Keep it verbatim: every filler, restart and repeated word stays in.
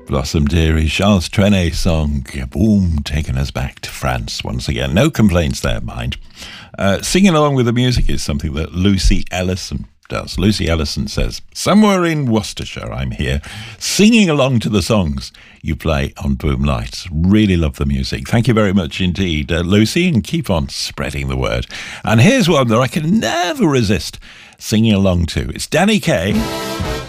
Blossom Dearie, Charles Trenet song, boom, taking us back to France once again. No complaints there, mind. Uh, singing along with the music is something that Lucy Ellison does. Lucy Ellison says, somewhere in Worcestershire I'm here, singing along to the songs you play on Boom Lights. Really love the music. Thank you very much indeed, uh, Lucy, and keep on spreading the word. And here's one that I can never resist singing along to. It's Danny Kaye